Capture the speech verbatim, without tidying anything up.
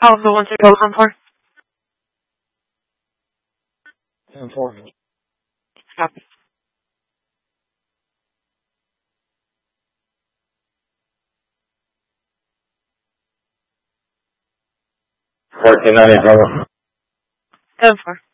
long the ones to go home for? ten four. Copy. fourteen ninety, brother. ten four.